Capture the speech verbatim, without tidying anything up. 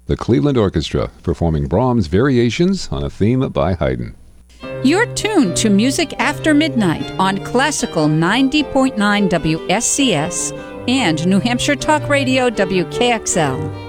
the Cleveland Orchestra, performing Brahms' Variations on a Theme by Haydn. You're tuned to Music After Midnight on Classical ninety point nine W S C S and New Hampshire Talk Radio W K X L.